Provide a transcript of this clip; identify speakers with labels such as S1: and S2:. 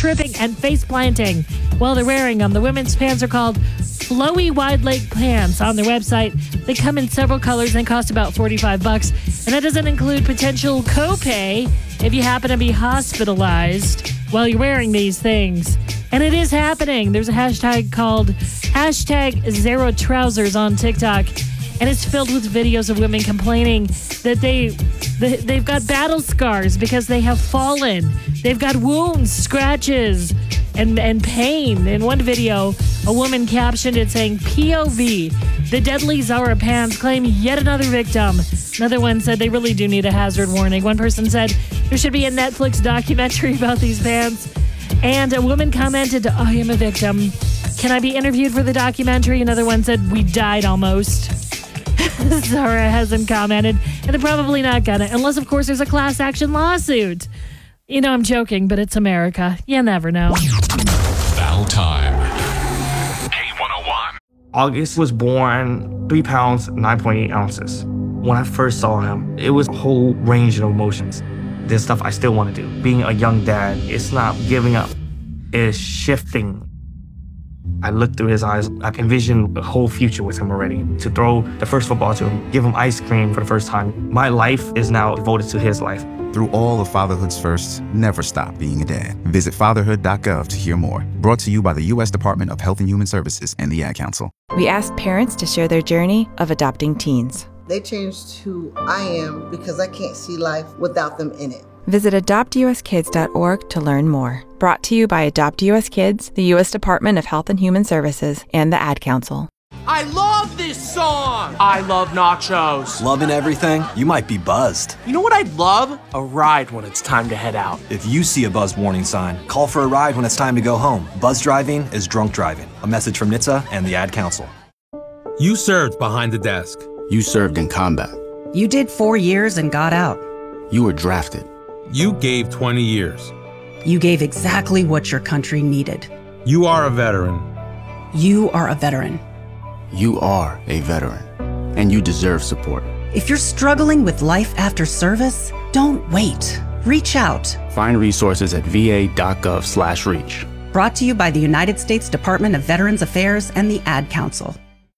S1: tripping and face planting while they're wearing them. The women's pants are called flowy wide leg pants on their website. They come in several colors and cost about $45. And that doesn't include potential copay if you happen to be hospitalized while you're wearing these things. And it is happening. There's a hashtag called #ZeroTrousers on TikTok. And it's filled with videos of women complaining that they've got battle scars because they have fallen. They've got wounds, scratches, and pain. In one video, a woman captioned it saying, "POV, the deadly Zara pants claim yet another victim." Another one said they really do need a hazard warning. One person said there should be a Netflix documentary about these pants. And a woman commented, "I am a victim. Can I be interviewed for the documentary?" Another one said, "We died almost." Zara hasn't commented, and they're probably not gonna, unless, of course, there's a class action lawsuit. You know, I'm joking, but it's America. You never know.
S2: Battle time. K101.
S3: August was born 3 pounds, 9.8 ounces. When I first saw him, it was a whole range of emotions. There's stuff I still want to do. Being a young dad, it's not giving up. It's shifting. I looked through his eyes. I envisioned a whole future with him already. To throw the first football to him, give him ice cream for the first time. My life is now devoted to his life.
S4: Through all of fatherhood's firsts, never stop being a dad. Visit fatherhood.gov to hear more. Brought to you by the U.S. Department of Health and Human Services and the Ad Council.
S5: We asked parents to share their journey of adopting teens.
S6: They changed who I am because I can't see life without them in it.
S5: Visit adoptuskids.org to learn more. Brought to you by Adopt US Kids, the U.S. Department of Health and Human Services, and the Ad Council.
S7: I love this song! I love nachos.
S8: Loving everything? You might be buzzed.
S7: You know what I'd love? A ride when it's time to head out.
S8: If you see a buzz warning sign, call for a ride when it's time to go home. Buzz driving is drunk driving. A message from NHTSA and the Ad Council.
S9: You served behind the desk.
S10: You served in combat.
S11: You did 4 years and got out.
S10: You were drafted.
S9: You gave 20 years.
S11: You gave exactly what your country needed.
S9: You are a veteran.
S11: You are a veteran.
S10: You are a veteran, and you deserve support.
S11: If you're struggling with life after service, don't wait. Reach out.
S10: Find resources at va.gov/reach.
S11: Brought to you by the United States Department of Veterans Affairs and the Ad Council.